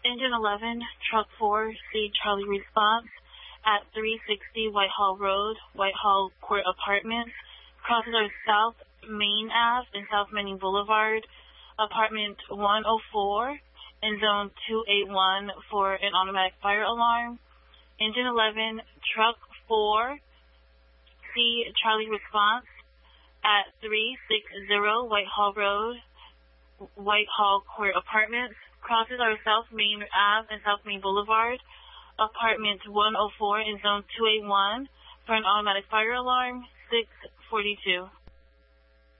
Engine 11, Truck 4, C. Charlie response at 360 Whitehall Road, Whitehall Court Apartments. Crosses are South Main Ave and South Manning Boulevard, Apartment 104, in Zone 281 for an automatic fire alarm. Engine 11, Truck 4, C. Charlie response at 360 Whitehall Road, Whitehall Court Apartments. Crosses are South Main Ave and South Main Boulevard, Apartment 104 in Zone 281 for an automatic fire alarm, 642.